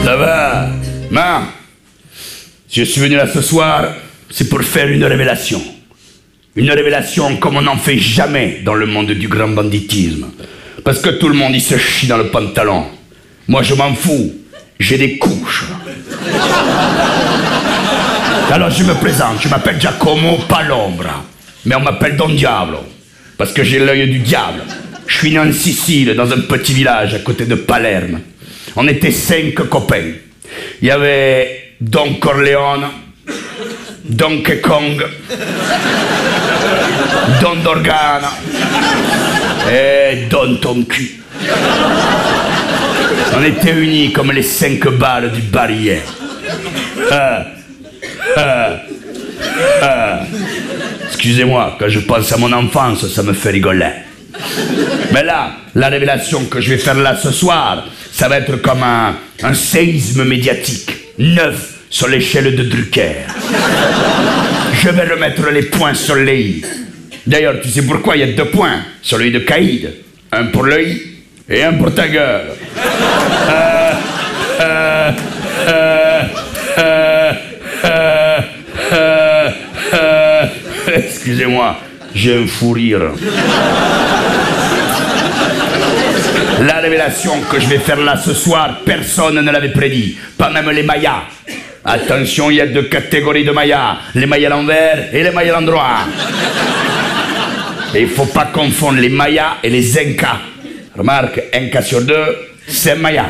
Ça va? Non. Si je suis venu là ce soir, c'est pour faire une révélation. Une révélation comme on n'en fait jamais dans le monde du grand banditisme. Parce que tout le monde, il se chie dans le pantalon. Moi, je m'en fous. J'ai des couches. Alors, je me présente. Je m'appelle Giacomo Palombra. Mais on m'appelle Don Diablo. Parce que j'ai l'œil du diable. Je suis né en Sicile, dans un petit village à côté de Palerme. On était 5 copains. Il y avait Don Corleone, Donkey Kong, Don Dorgana et Don Ton Cul. On était unis comme les 5 balles du barillet. Excusez-moi, quand je pense à mon enfance, ça me fait rigoler. Mais là, la révélation que je vais faire là ce soir, ça va être comme un séisme médiatique, 9 sur l'échelle de Drucker. Je vais remettre les points sur les i. D'ailleurs, tu sais pourquoi il y a 2 points sur le i de Caïd? Un pour le i et un pour ta gueule. Excusez-moi, j'ai un fou rire. La révélation que je vais faire là ce soir, personne ne l'avait prédit, pas même les Mayas. Attention, il y a 2 catégories de Mayas, les Mayas à l'envers et les Mayas à l'endroit. Et il ne faut pas confondre les Mayas et les Incas. Remarque, un cas sur 2, c'est un Maya.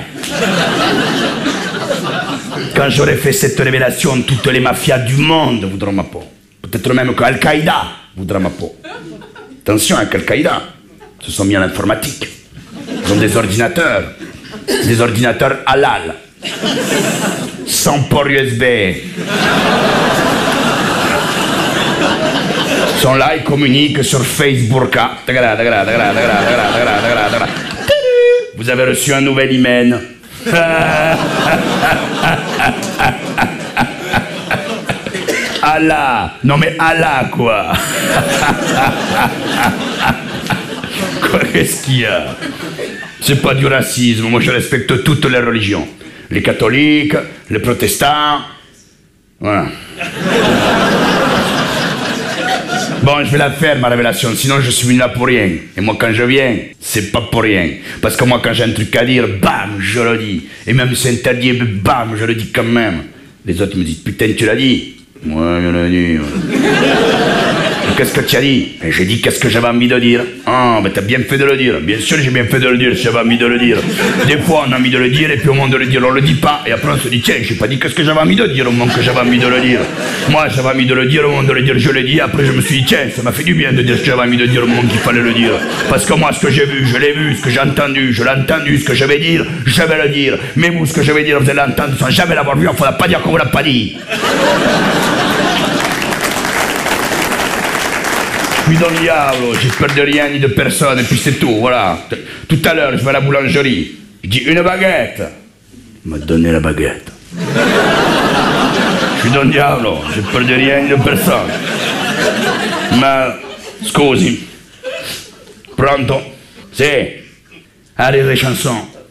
Quand j'aurai fait cette révélation, toutes les mafias du monde voudront ma peau. Peut-être même qu'Al-Qaïda voudra ma peau. Attention avec Al-Qaïda, ils se sont mis à l'informatique. Ils ont des ordinateurs halal, sans port USB. Ils sont là, ils communiquent sur Facebook. Vous avez reçu un nouvel hymen. Allah, non mais Allah quoi. Qu'est-ce qu'il y a? C'est pas du racisme, moi je respecte toutes les religions. Les catholiques, les protestants. Voilà. Bon, je vais la faire ma révélation, sinon je suis venu là pour rien. Et moi quand je viens, c'est pas pour rien. Parce que moi quand j'ai un truc à dire, bam, je le dis. Et même si c'est interdit, bam, je le dis quand même. Les autres me disent, putain tu l'as dit? Ouais, je l'ai dit. Qu'est-ce que tu as dit? Et j'ai dit qu'est-ce que j'avais envie de dire. Ah, mais t'as bien fait de le dire. Bien sûr j'ai bien fait de le dire si j'avais envie de le dire. Des fois on a envie de le dire et puis au moment de le dire on le dit pas. Et après on se dit tiens, j'ai pas dit qu'est-ce que j'avais envie de dire au moment que j'avais envie de le dire. Moi j'avais envie de le dire au moment de le dire, je l'ai dit. Après je me suis dit tiens, ça m'a fait du bien de dire ce que j'avais envie de dire au moment qu'il fallait le dire. Parce que moi ce que j'ai vu, je l'ai vu. Ce que j'ai entendu, je l'ai entendu. Ce que je vais dire, je vais le dire. Mais vous, ce que je vais dire, vous allez l'entendre sans jamais l'avoir vu. Il ne faudra pas dire qu'on vous l'a pas dit. Je suis Don Diablo, j'ai peur de rien ni de personne, et puis c'est tout, voilà. Tout à l'heure, je vais à la boulangerie, je dis une baguette. Il m'a donné la baguette. Je suis Don Diablo, j'ai peur de rien ni de personne. Ma, scusi, pronto? Sì, arrive le chansons.